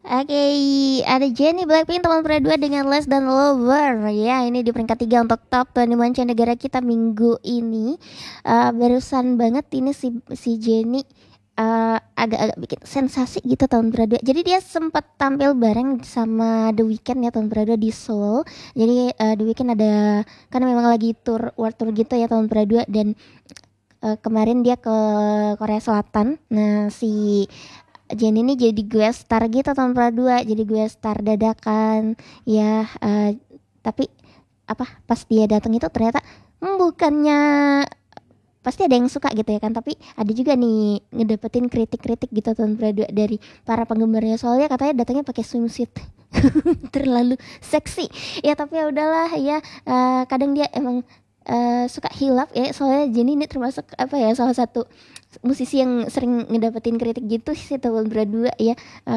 Oke, ada Jennie Blackpink teman dua dengan Less Than Lover. Ya, ini di peringkat 3 untuk top 20 mancanegara kita minggu ini. Barusan banget ini si Jennie agak-agak bikin sensasi gitu tahun berdua. Jadi dia sempat tampil bareng sama The Weeknd ya tahun berdua di Seoul. Jadi The Weeknd ada, karena memang lagi world tour gitu ya tahun berdua, dan kemarin dia ke Korea Selatan. Nah, si Jennie ini jadi guest star gitu tahun dua, jadi guest star dadakan ya. Tapi pas dia datang itu ternyata bukannya, pasti ada yang suka gitu ya kan, tapi ada juga nih ngedapetin kritik-kritik gitu tahun dua dari para penggemarnya, soalnya katanya datangnya pakai swimsuit terlalu seksi ya. Tapi ya udahlah ya, kadang dia emang suka hilaf ya, soalnya Jennie ini termasuk salah satu musisi yang sering ngedapetin kritik gitu sih tahun berdua ya.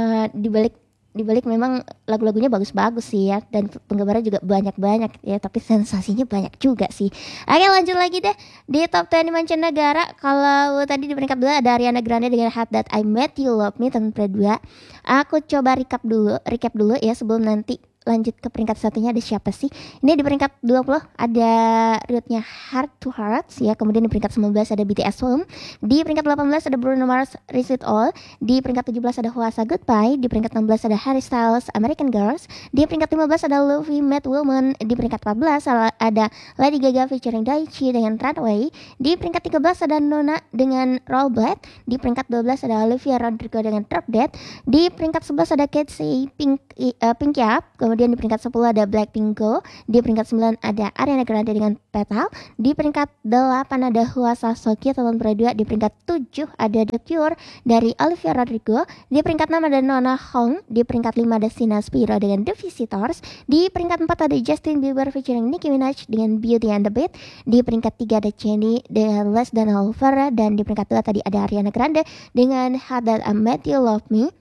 Dibalik memang lagu-lagunya bagus-bagus sih ya, dan penggemarnya juga banyak-banyak ya, tapi sensasinya banyak juga sih. Oke, lanjut lagi deh di top 20 mancanegara. Kalau tadi di peringkat 2 ada Ariana Grande dengan How That I Met You Love Me tahun berdua. Aku coba recap dulu ya sebelum nanti lanjut ke peringkat satunya ada siapa sih. Ini di peringkat 20 ada Riotnya Heart to Hearts ya. Kemudian di peringkat 19 ada BTS Home. Di peringkat 18 ada Bruno Mars Risk It All. Di peringkat 17 ada Hwasa Goodbye. Di peringkat 16 ada Harry Styles American Girls. Di peringkat 15 ada Luffy Mad Woman. Di peringkat 14 ada Lady Gaga featuring Daichi dengan Runway. Di peringkat 13 ada Nona dengan Rollerblade. Di peringkat 12 ada Olivia Rodrigo dengan Drop Dead. Di peringkat 11 ada Ketsey Pink Up. Kemudian di peringkat 10 ada Blackpink Go. Di peringkat 9 ada Ariana Grande dengan Petal. Di peringkat 8 ada Hwasa Soki tahun berdua. Di peringkat 7 ada The Cure dari Olivia Rodrigo. Di peringkat 6 ada Nona Hong. Di peringkat 5 ada Sina Spiro dengan The Visitors. Di peringkat 4 ada Justin Bieber featuring Nicki Minaj dengan Beauty and the Beat. Di peringkat 3 ada Jennie dengan Less Than Lover. Dan di peringkat 2 tadi ada Ariana Grande dengan How That I Met You Love Me.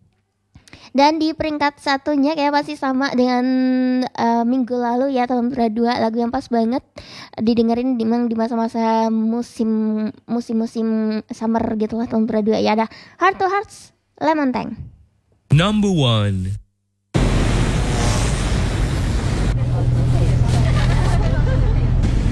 Dan di peringkat satunya kayak pasti sama dengan minggu lalu ya, tahun berdua, lagu yang pas banget didengerin di masa-masa musim summer gitu lah tahun berdua ya, ada Heart to Hearts Lemon Tang. Number 1.